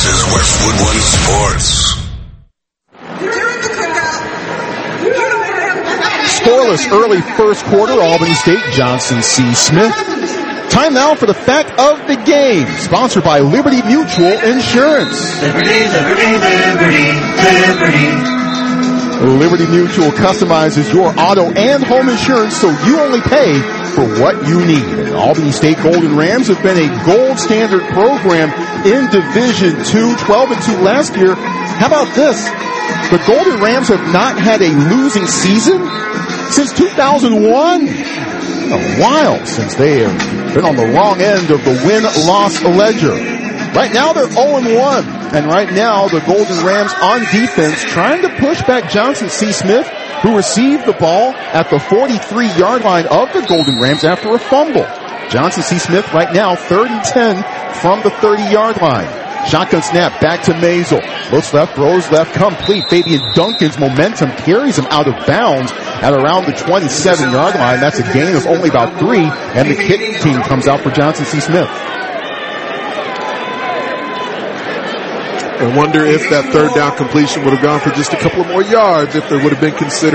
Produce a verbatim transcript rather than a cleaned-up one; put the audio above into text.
This is Westwood One Sports. Scoreless early first quarter, Albany State, Johnson C. Smith. Time now for the fact of the game, sponsored by Liberty Mutual Insurance. Liberty, Liberty, Liberty, Liberty. Liberty Mutual customizes your auto and home insurance so you only pay for what you need. And Albany State Golden Rams have been a gold standard program in Division two, twelve and two last year. How about this? The Golden Rams have not had a losing season since two thousand one. A while since they have been on the wrong end of the win-loss ledger. Right now they're oh and one. And right now the Golden Rams on defense trying to push back Johnson C. Smith, who received the ball at the forty-three yard line of the Golden Rams after a fumble. Johnson C. Smith right now third and ten from the thirty yard line. Shotgun snap back to Maisel. Looks left, throws left, complete. Fabian Duncan's momentum carries him out of bounds at around the twenty-seven yard line. That's a gain of only about three, and the kick team comes out for Johnson C. Smith. I wonder if that third down completion would have gone for just a couple of more yards if there would have been considered